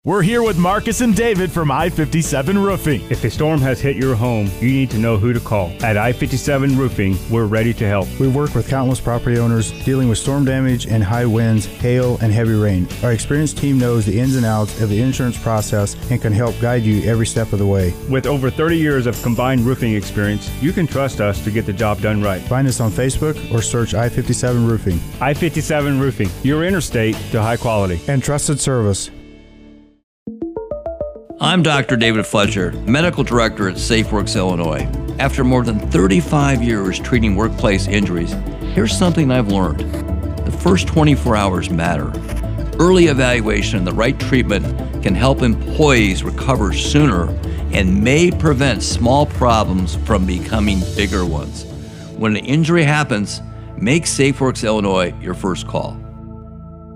We're here with Marcus and David from I-57 Roofing. If a storm has hit your home, you need to know who to call. At I-57 Roofing, we're ready to help. We work with countless property owners dealing with storm damage and high winds, hail, and heavy rain. Our experienced team knows the ins and outs of the insurance process and can help guide you every step of the way. With over 30 years of combined roofing experience, you can trust us to get the job done right. Find us on Facebook or search I-57 Roofing. I-57 Roofing, your interstate to high quality and trusted service. I'm Dr. David Fletcher, Medical Director at SafeWorks Illinois. After more than 35 years treating workplace injuries, here's something I've learned. The first 24 hours matter. Early evaluation and the right treatment can help employees recover sooner and may prevent small problems from becoming bigger ones. When an injury happens, make SafeWorks Illinois your first call.